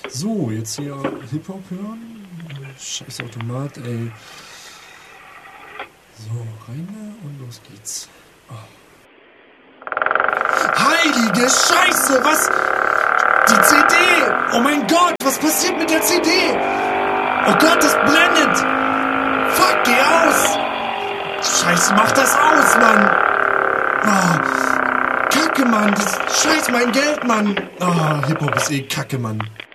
So, jetzt hier Hip-Hop hören. Scheiß Automat, ey. So, rein da und los geht's. Oh. Heilige Scheiße, was? Die CD! Oh mein Gott, was passiert mit der CD? Oh Gott, das blendet! Fuck, geh aus! Scheiße, mach das aus, Mann! Oh, Kacke, Mann! Das Scheiß mein Geld, Mann! Oh, Hip-Hop ist eh Kacke, Mann.